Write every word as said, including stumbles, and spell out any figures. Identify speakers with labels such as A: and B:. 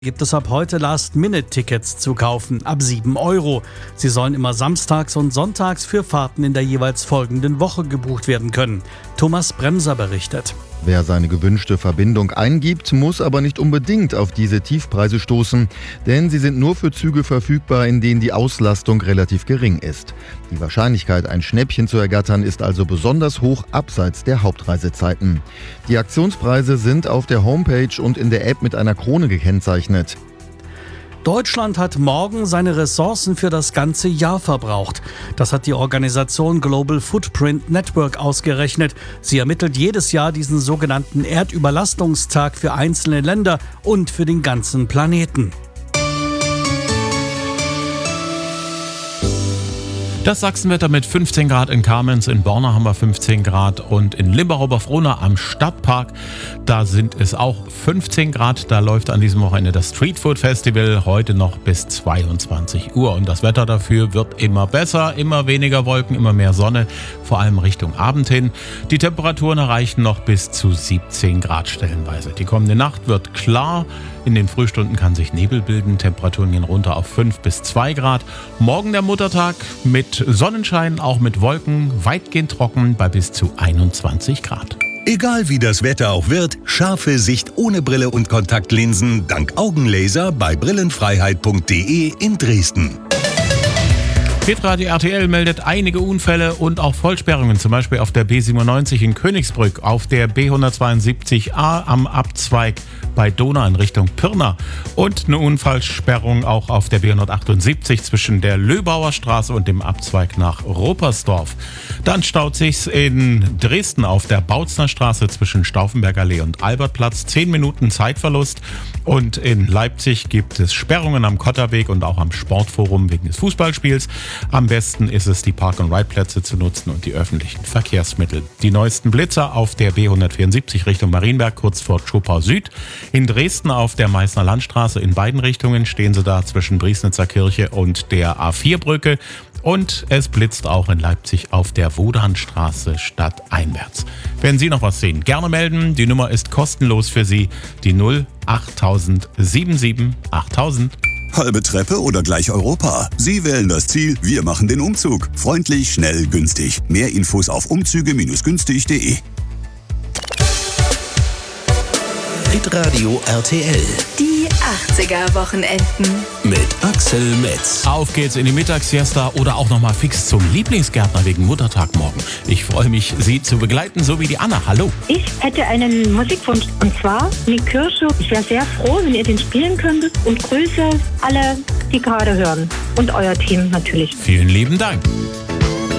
A: Gibt es ab heute Last-Minute-Tickets zu kaufen, ab sieben Euro. Sie sollen immer samstags und sonntags für Fahrten in der jeweils folgenden Woche gebucht werden können. Thomas Bremser berichtet.
B: Wer seine gewünschte Verbindung eingibt, muss aber nicht unbedingt auf diese Tiefpreise stoßen, denn sie sind nur für Züge verfügbar, in denen die Auslastung relativ gering ist. Die Wahrscheinlichkeit, ein Schnäppchen zu ergattern, ist also besonders hoch abseits der Hauptreisezeiten. Die Aktionspreise sind auf der Homepage und in der App mit einer Krone gekennzeichnet.
A: Deutschland hat morgen seine Ressourcen für das ganze Jahr verbraucht. Das hat die Organisation Global Footprint Network ausgerechnet. Sie ermittelt jedes Jahr diesen sogenannten Erdüberlastungstag für einzelne Länder und für den ganzen Planeten.
C: Das Sachsenwetter mit fünfzehn Grad in Kamenz, in Borna haben wir fünfzehn Grad und in Limburg-Oberfrohna am Stadtpark, da sind es auch fünfzehn Grad. Da läuft an diesem Wochenende das Street Food Festival, heute noch bis zweiundzwanzig Uhr. Und das Wetter dafür wird immer besser, immer weniger Wolken, immer mehr Sonne, vor allem Richtung Abend hin. Die Temperaturen erreichen noch bis zu siebzehn Grad stellenweise. Die kommende Nacht wird klar. In den Frühstunden kann sich Nebel bilden. Temperaturen gehen runter auf fünf bis zwei Grad. Morgen der Muttertag mit Sonnenschein, auch mit Wolken, weitgehend trocken bei bis zu einundzwanzig Grad.
D: Egal wie das Wetter auch wird, scharfe Sicht ohne Brille und Kontaktlinsen dank Augenlaser bei brillenfreiheit punkt de in Dresden.
C: Hitradio R T L meldet einige Unfälle und auch Vollsperrungen, zum Beispiel auf der B siebenundneunzig in Königsbrück, auf der B hundertzweiundsiebzig A am Abzweig bei Donau in Richtung Pirna und eine Unfallsperrung auch auf der B hundertachtundsiebzig zwischen der Löbauer Straße und dem Abzweig nach Ruppersdorf. Dann staut sich's in Dresden auf der Bautzner Straße zwischen Stauffenbergallee und Albertplatz, zehn Minuten Zeitverlust, und in Leipzig gibt es Sperrungen am Kotterweg und auch am Sportforum wegen des Fußballspiels. Am besten ist es, die Park-and-Ride-Plätze zu nutzen und die öffentlichen Verkehrsmittel. Die neuesten Blitzer auf der B hundertvierundsiebzig Richtung Marienberg, kurz vor Schopau Süd. In Dresden auf der Meißner Landstraße in beiden Richtungen stehen sie da zwischen Briesnitzer Kirche und der A vier Brücke. Und es blitzt auch in Leipzig auf der Wodanstraße stadteinwärts. Wenn Sie noch was sehen, gerne melden. Die Nummer ist kostenlos für Sie, die null achttausend siebenundsiebzig achttausend.
D: Halbe Treppe oder gleich Europa? Sie wählen das Ziel, wir machen den Umzug. Freundlich, schnell, günstig. Mehr Infos auf umzüge günstig punkt de.
E: Hitradio R T L.
F: Die achtziger-Wochenenden.
E: Mit Axel Metz.
C: Auf geht's in die Mittagssiesta oder auch nochmal fix zum Lieblingsgärtner wegen Muttertag morgen. Ich freue mich, Sie zu begleiten, so wie die Anna. Hallo.
G: Ich hätte einen Musikwunsch, und zwar Nick Kershaw. Ich wäre sehr froh, wenn ihr den spielen könntet, und grüße alle, die gerade hören. Und euer Team natürlich.
C: Vielen lieben Dank.